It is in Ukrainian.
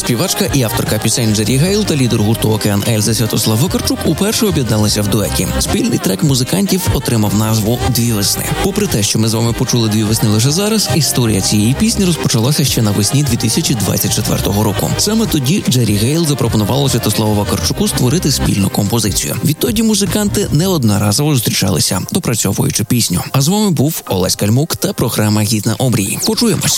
Співачка і авторка пісень Джері Гейл та лідер гурту «Океан Ельзи» Святослав Вакарчук уперше об'єдналися в дуеті. Спільний трек музикантів отримав назву «Дві весни». Попри те, що ми з вами почули «Дві весни» лише зараз, історія цієї пісні розпочалася ще навесні 2024 року. Саме тоді Джері Гейл запропонувала Святославу Вакарчуку створити спільну композицію. Відтоді музиканти неодноразово зустрічалися, допрацьовуючи пісню. А з вами був Олесь Кальмук та програма «Гід на обрії». Почуємось!